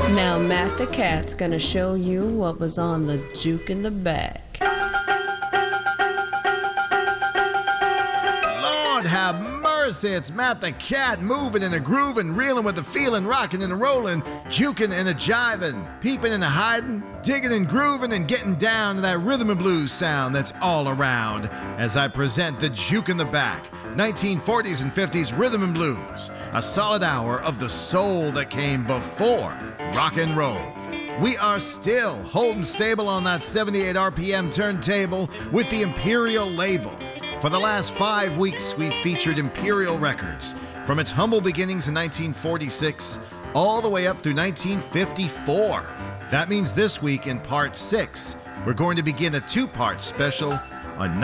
Now Matt the Cat's gonna show you what was on the juke in the back. Lord have mercy, it's Matt the Cat, moving and a grooving, reeling with the feeling, rocking and a rolling, juking and a jiving, peeping and a hiding, digging and grooving and getting down to that rhythm and blues sound that's all around as I present the Juke in the Back, 1940s and 50s rhythm and blues, a solid hour of the soul that came before rock and roll. We are still holding stable on that 78 RPM turntable with the Imperial label. For the last 5 weeks, we've featured Imperial Records, from its humble beginnings in 1946 all the way up through 1954. That means this week in part 6, we're going to begin a 2-part special on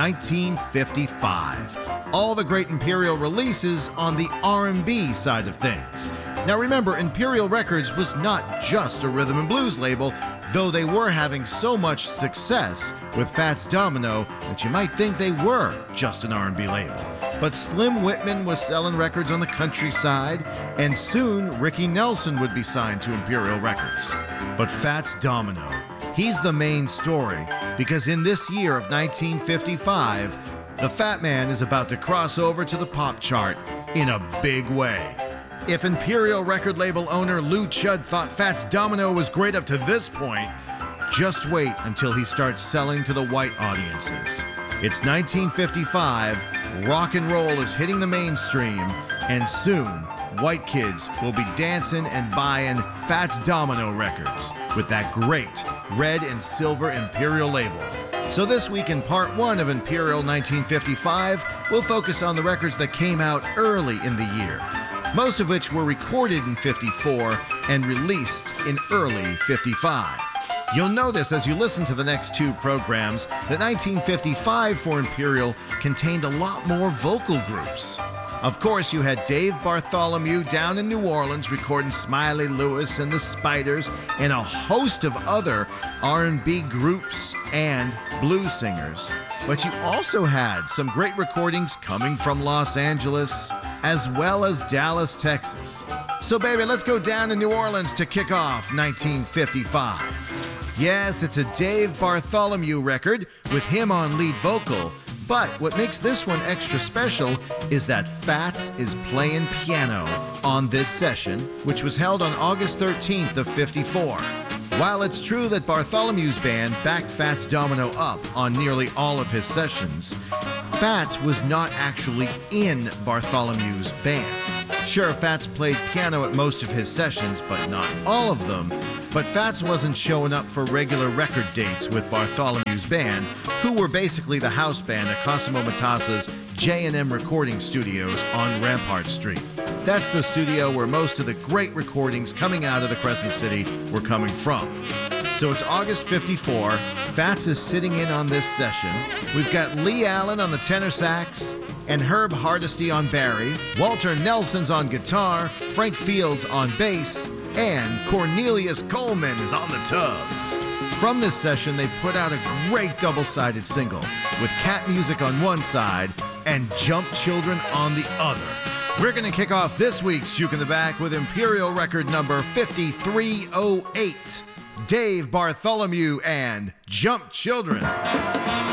1955. All the great Imperial releases on the R&B side of things. Now remember, Imperial Records was not just a rhythm and blues label, though they were having so much success with Fats Domino that you might think they were just an R&B label. But Slim Whitman was selling records on the countryside, and soon Ricky Nelson would be signed to Imperial Records. But Fats Domino, he's the main story, because in this year of 1955, the Fat Man is about to cross over to the pop chart in a big way. If Imperial record label owner Lou Chudd thought Fats Domino was great up to this point, just wait until he starts selling to the white audiences. It's 1955, rock and roll is hitting the mainstream, and soon, white kids will be dancing and buying Fats Domino records with that great red and silver Imperial label. So this week in part 1 of Imperial 1955, we'll focus on the records that came out early in the year, most of which were recorded in 54 and released in early 55. You'll notice as you listen to the next 2 programs that 1955 for Imperial contained a lot more vocal groups. Of course, you had Dave Bartholomew down in New Orleans recording Smiley Lewis and the Spiders and a host of other R&B groups and blues singers. But you also had some great recordings coming from Los Angeles as well as Dallas, Texas. So baby, let's go down to New Orleans to kick off 1955. Yes, it's a Dave Bartholomew record with him on lead vocal. But what makes this one extra special is that Fats is playing piano on this session, which was held on August 13th of 54. While it's true that Bartholomew's band backed Fats Domino up on nearly all of his sessions, Fats was not actually in Bartholomew's band. Sure, Fats played piano at most of his sessions, but not all of them. But Fats wasn't showing up for regular record dates with Bartholomew's band, who were basically the house band at Cosimo Matassa's J&M Recording Studios on Rampart Street. That's the studio where most of the great recordings coming out of the Crescent City were coming from. So it's August 54, Fats is sitting in on this session. We've got Lee Allen on the tenor sax, and Herb Hardesty on Barry, Walter Nelson's on guitar, Frank Fields on bass, and Cornelius Coleman is on the tubs. From this session, they put out a great double-sided single with Cat Music on one side and Jump Children on the other. We're going to kick off this week's Juke in the Back with Imperial record number 5308, Dave Bartholomew and Jump Children.